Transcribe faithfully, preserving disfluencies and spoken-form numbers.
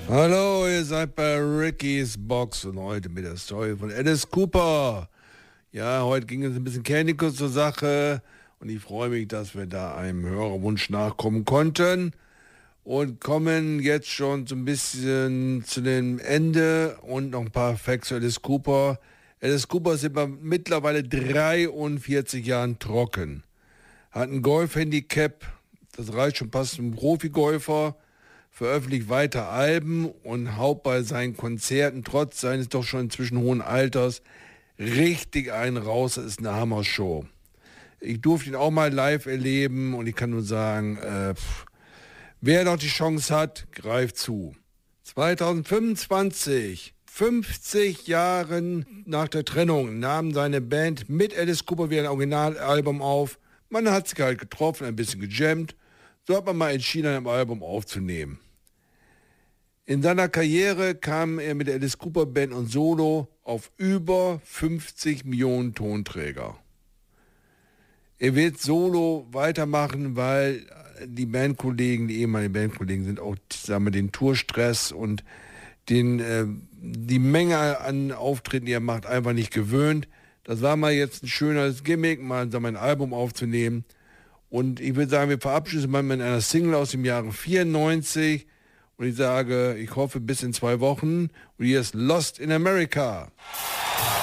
Hallo, ihr seid bei Ricky's Box und heute mit der Story von Alice Cooper. Ja, heute ging es ein bisschen Candy zur Sache und ich freue mich, dass wir da einem Hörerwunsch nachkommen konnten und kommen jetzt schon so ein bisschen zu dem Ende und noch ein paar Facts zu Alice Cooper. Alice Cooper ist immer mittlerweile dreiundvierzig Jahren trocken, hat ein Golfhandicap, das reicht schon fast ein Profigolfer, veröffentlicht weiter Alben und haut bei seinen Konzerten trotz seines doch schon inzwischen hohen Alters richtig einen raus. Das ist eine Hammer-Show. Ich durfte ihn auch mal live erleben und ich kann nur sagen, äh, pff, wer noch die Chance hat, greift zu. zwanzig fünfundzwanzig, fünfzig Jahre nach der Trennung, nahm seine Band mit Alice Cooper wieder ein Originalalbum auf. Man hat sich halt getroffen, ein bisschen gejammt. So hat man mal entschieden, ein Album aufzunehmen. In seiner Karriere kam er mit der Alice Cooper Band und Solo auf über fünfzig Millionen Tonträger. Er wird Solo weitermachen, weil die Bandkollegen, die ehemaligen Bandkollegen sind auch, sagen wir, den Tourstress und den, äh, die Menge an Auftritten, die er macht, einfach nicht gewöhnt. Das war mal jetzt ein schönes Gimmick, mal sagen wir, ein Album aufzunehmen. Und ich würde sagen, wir verabschieden uns mal mit einer Single aus dem Jahre vierundneunzig. Und ich sage, ich hoffe bis in zwei Wochen. Und hier ist Lost in America.